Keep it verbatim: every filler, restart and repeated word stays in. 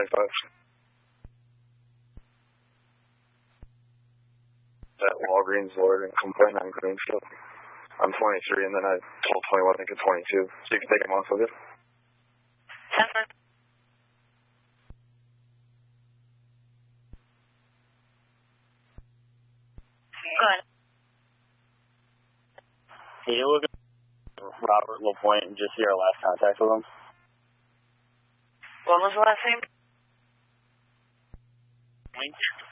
twenty-five. At Walgreens, Lord, and complain on Greenfield. I'm twenty-three, and then I told twenty-one to get twenty-two, so you can take them off of it. Seven. Good. Can you look at Robert LaPointe and just see our last contact with him? What was the last name? Point.